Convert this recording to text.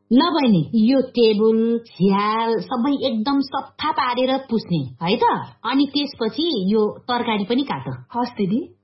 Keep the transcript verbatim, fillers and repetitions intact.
ल बहिनी, यो टेबल झ्याल सबै एकदम सफा पारेर पुस्ने है त। अनि त्यसपछि यो तरकारी पनि काट। हस् दिदी।